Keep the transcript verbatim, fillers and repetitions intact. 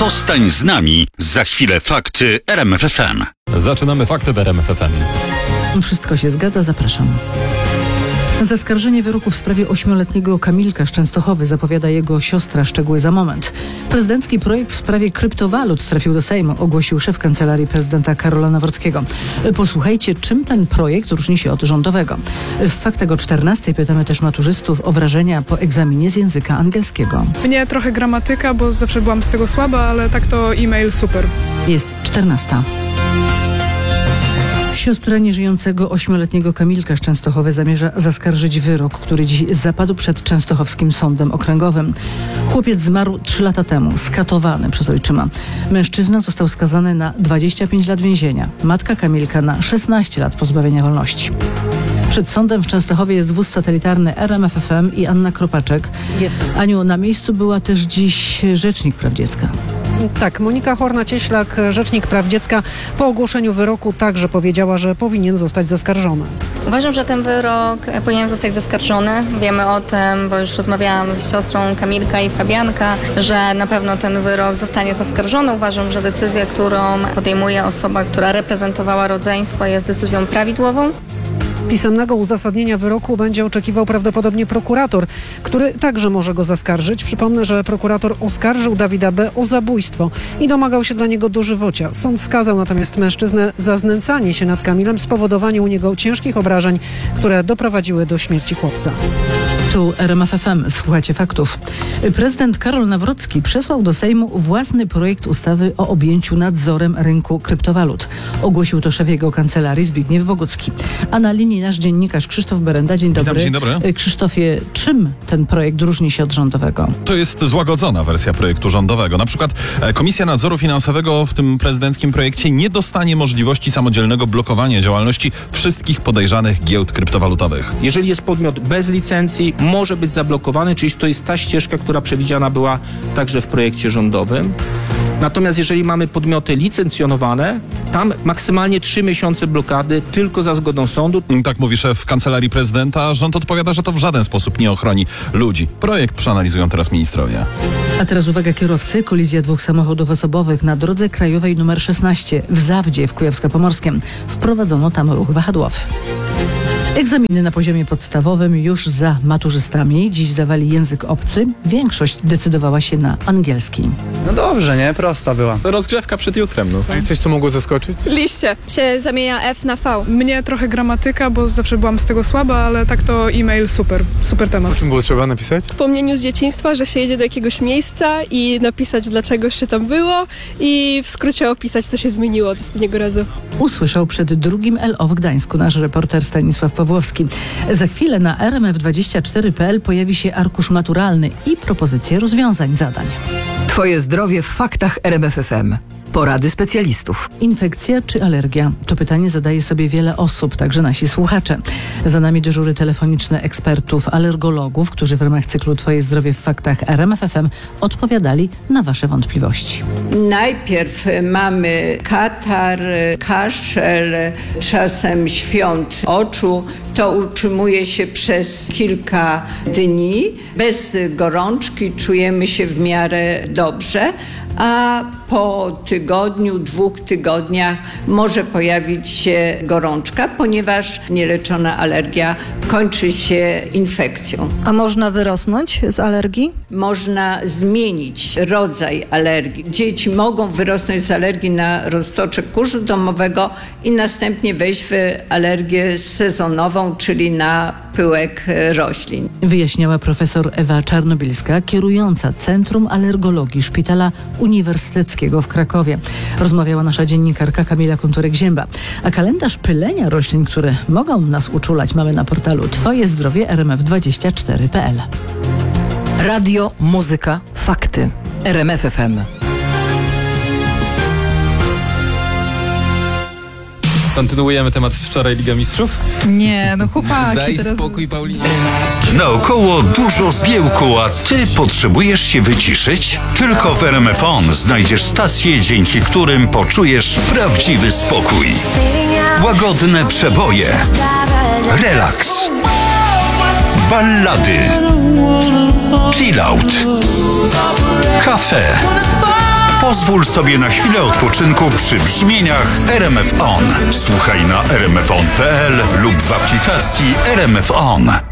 Zostań z nami. Za chwilę fakty R M F F M. Zaczynamy fakty w R M F F M. Wszystko się zgadza, zapraszam. Zaskarżenie wyroku w sprawie ośmioletniego Kamilka z Częstochowy zapowiada jego siostra. Szczegóły za moment. Prezydencki projekt w sprawie kryptowalut trafił do Sejmu, ogłosił szef Kancelarii Prezydenta Karola Nawrockiego. Posłuchajcie, czym ten projekt różni się od rządowego. W faktach o czternastej pytamy też maturzystów o wrażenia po egzaminie z języka angielskiego. Mnie trochę gramatyka, bo zawsze byłam z tego słaba, ale tak to e-mail super. Jest czternasta. Siostra nieżyjącego ośmioletniego Kamilka z Częstochowy zamierza zaskarżyć wyrok, który dziś zapadł przed Częstochowskim Sądem Okręgowym. Chłopiec zmarł trzy lata temu, skatowany przez ojczyma. Mężczyzna został skazany na dwadzieścia pięć lat więzienia. Matka Kamilka na szesnaście lat pozbawienia wolności. Przed sądem w Częstochowie jest wóz satelitarny R M F F M i Anna Kropaczek. Jestem. Aniu, na miejscu była też dziś rzecznik praw dziecka. Tak, Monika Horna-Cieślak, rzecznik praw dziecka, po ogłoszeniu wyroku także powiedziała, że powinien zostać zaskarżony. Uważam, że ten wyrok powinien zostać zaskarżony. Wiemy o tym, bo już rozmawiałam z siostrą Kamilka i Fabianka, że na pewno ten wyrok zostanie zaskarżony. Uważam, że decyzja, którą podejmuje osoba, która reprezentowała rodzeństwo, jest decyzją prawidłową. Pisemnego uzasadnienia wyroku będzie oczekiwał prawdopodobnie prokurator, który także może go zaskarżyć. Przypomnę, że prokurator oskarżył Dawida B. o zabójstwo i domagał się dla niego dożywocia. Sąd skazał natomiast mężczyznę za znęcanie się nad Kamilem, spowodowanie u niego ciężkich obrażeń, które doprowadziły do śmierci chłopca. Tu R M F F M. Słuchajcie faktów. Prezydent Karol Nawrocki przesłał do Sejmu własny projekt ustawy o objęciu nadzorem rynku kryptowalut. Ogłosił to szef jego kancelarii Zbigniew Bogucki. A na linii nasz dziennikarz Krzysztof Berenda. Dzień dobry. Witam, dzień dobry. Krzysztofie, czym ten projekt różni się od rządowego? To jest złagodzona wersja projektu rządowego. Na przykład Komisja Nadzoru Finansowego w tym prezydenckim projekcie nie dostanie możliwości samodzielnego blokowania działalności wszystkich podejrzanych giełd kryptowalutowych. Jeżeli jest podmiot bez licencji, może być zablokowany, czyli to jest ta ścieżka, która przewidziana była także w projekcie rządowym. Natomiast jeżeli mamy podmioty licencjonowane, tam maksymalnie trzy miesiące blokady tylko za zgodą sądu. Tak mówi szef Kancelarii Prezydenta. Rząd odpowiada, że to w żaden sposób nie ochroni ludzi. Projekt przeanalizują teraz ministrowie. A teraz uwaga kierowcy. Kolizja dwóch samochodów osobowych na drodze krajowej numer szesnaście w Zawdzie w Kujawsko-Pomorskiem. Wprowadzono tam ruch wahadłowy. Egzaminy na poziomie podstawowym już za maturzystami. Dziś zdawali język obcy. Większość decydowała się na angielski. No dobrze, nie? Prosta była. Rozgrzewka przed jutrem, no. A jest coś, co mogło zaskoczyć? Liście. Się zamienia F na V. Mnie trochę gramatyka, bo zawsze byłam z tego słaba, ale tak to e-mail super. Super O temat. czym było trzeba napisać? Wspomnieniu z dzieciństwa, że się jedzie do jakiegoś miejsca i napisać, dlaczego się tam było i w skrócie opisać, co się zmieniło od ostatniego razu. Usłyszał przed drugim L O w Gdańsku nasz reporter Stanisław Pawłowski. Za chwilę na R M F dwadzieścia cztery kropka p l pojawi się arkusz maturalny i propozycje rozwiązań zadań. Twoje zdrowie w faktach R M F F M. Porady specjalistów. Infekcja czy alergia? To pytanie zadaje sobie wiele osób, także nasi słuchacze. Za nami dyżury telefoniczne ekspertów, alergologów, którzy w ramach cyklu Twoje zdrowie w faktach R M F F M odpowiadali na Wasze wątpliwości. Najpierw mamy katar, kaszel, czasem świąt oczu. To utrzymuje się przez kilka dni. Bez gorączki czujemy się w miarę dobrze, a po tygodniu, dwóch tygodniach może pojawić się gorączka, ponieważ nieleczona alergia kończy się infekcją. A można wyrosnąć z alergii? Można zmienić rodzaj alergii. Dzieci mogą wyrosnąć z alergii na roztoczek kurzu domowego i następnie wejść w alergię sezonową, czyli na pyłek roślin. Wyjaśniała profesor Ewa Czarnobilska, kierująca Centrum Alergologii Szpitala Uniwersyteckiego w Krakowie. Rozmawiała nasza dziennikarka Kamila Kunturek-Zięba. A kalendarz pylenia roślin, które mogą nas uczulać, mamy na portalu Twoje zdrowie R M F dwadzieścia cztery kropka p l. Radio, muzyka, fakty. R M F F M. Kontynuujemy temat wczoraj Liga Mistrzów? Nie, no chłopaki. Daj teraz... spokój, Paulina. Naokoło dużo zgiełku, a ty potrzebujesz się wyciszyć? Tylko w R M F On znajdziesz stacje, dzięki którym poczujesz prawdziwy spokój. Łagodne przeboje, relaks, ballady, chill out, kafe, Pozwól sobie na chwilę odpoczynku przy brzmieniach R M F On. Słuchaj na r m f on kropka p l lub w aplikacji R M F On.